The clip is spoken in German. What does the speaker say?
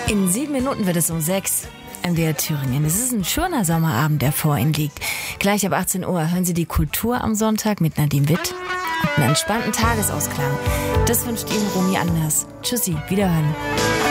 In 7 Minuten wird es um 6. MDR Thüringen. Es ist ein schöner Sommerabend, der vor Ihnen liegt. Gleich ab 18 Uhr hören Sie die Kultur am Sonntag mit Nadine Witt und einen entspannten Tagesausklang. Das wünscht Ihnen Romy Anders. Tschüssi, wiederhören.